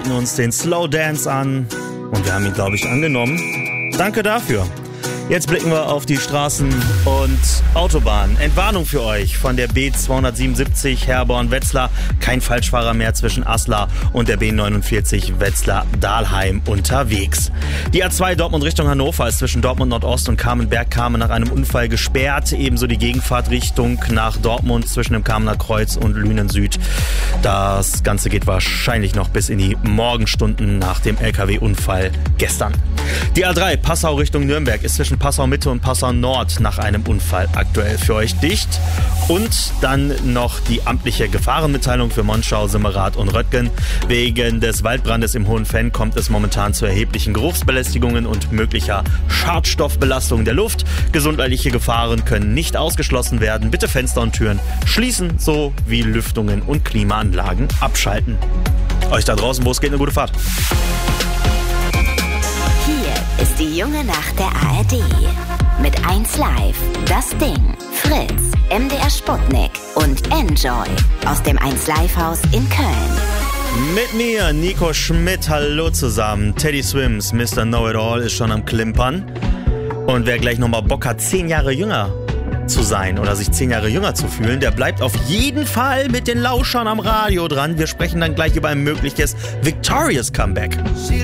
guckten uns den Slow Dance an und wir haben ihn, glaube ich, angenommen. Danke dafür. Jetzt blicken wir auf die Straßen und Autobahnen. Entwarnung für euch von der B277 Herborn-Wetzlar. Kein Falschfahrer mehr zwischen Aslar und der B49 Wetzlar-Dahlheim unterwegs. Die A2 Dortmund Richtung Hannover ist zwischen Dortmund Nordost und Kamenberg-Kamen nach einem Unfall gesperrt. Ebenso die Gegenfahrt Richtung nach Dortmund zwischen dem Kamener Kreuz und Lünen Süd. Das Ganze geht wahrscheinlich noch bis in die Morgenstunden nach dem LKW-Unfall gestern. Die A3 Passau Richtung Nürnberg ist zwischen Passau Mitte und Passau Nord nach einem Unfall aktuell für euch dicht. Und dann noch die amtliche Gefahrenmitteilung für Monschau, Simmerath und Röttgen. Wegen des Waldbrandes im Hohenfenn kommt es momentan zu erheblichen Geruchsbelästigungen und möglicher Schadstoffbelastung der Luft. Gesundheitliche Gefahren können nicht ausgeschlossen werden. Bitte Fenster und Türen schließen sowie Lüftungen und Klimaanlagen abschalten. Euch da draußen, wo es geht, eine gute Fahrt. Hier ist die junge Nacht der ARD. Mit 1Live, Das Ding, Fritz, MDR Sputnik und Enjoy aus dem 1Live-Haus in Köln. Mit mir, Nico Schmidt, hallo zusammen. Teddy Swims, Mr. Know-It-All ist schon am Klimpern. Und wer gleich nochmal Bock hat, 10 Jahre jünger zu sein oder sich 10 Jahre jünger zu fühlen, der bleibt auf jeden Fall mit den Lauschern am Radio dran. Wir sprechen dann gleich über ein mögliches Victorious Comeback.